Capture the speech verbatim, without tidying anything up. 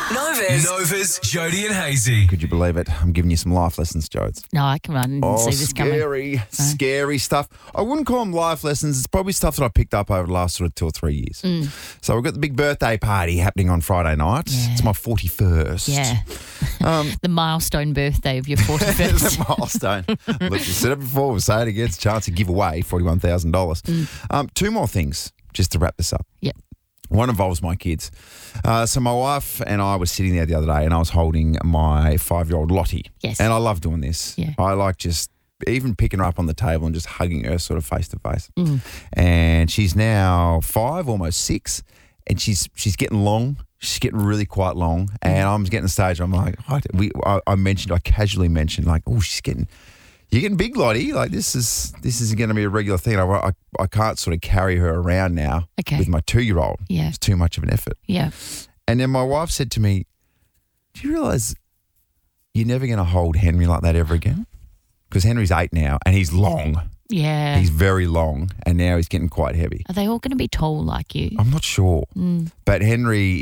Nova's. Nova's Jody and Hazy. Could you believe it? I'm giving you some life lessons, Jodes. No, I can run and Oh, see this coming. scary, scary stuff. I wouldn't call them life lessons. It's probably stuff that I picked up over the last sort of two or three years. Mm. So we've got the big birthday party happening on Friday night. Yeah. It's my forty-first. Yeah. Um, the milestone birthday of your forty-first. the milestone. Look, we said it before, we'll say it again. It's a chance to give away forty-one thousand dollars. Mm. Um, two more things just to wrap this up. Yep. One involves my kids. Uh, so my wife and I were sitting there the other day and I was holding my five-year-old Lottie. Yes. And I love doing this. Yeah. I like just even picking her up on the table and just hugging her sort of face to face. Mm. And she's now five, almost six, and she's she's getting long. She's getting really quite long. And I'm getting to the stage, I'm like, I, we, I, I mentioned, I casually mentioned, like, oh, she's getting... You're getting big, Lottie. Like, this is this is going to be a regular thing. I, I, I can't sort of carry her around now Okay. with my two-year-old. Yeah. It's too much of an effort. Yeah. And then my wife said to me, do you realise you're never going to hold Henry like that ever again? Because Henry's eight now and he's long. Yeah. He's very long and now he's getting quite heavy. Are they all going to be tall like you? I'm not sure. Mm. But Henry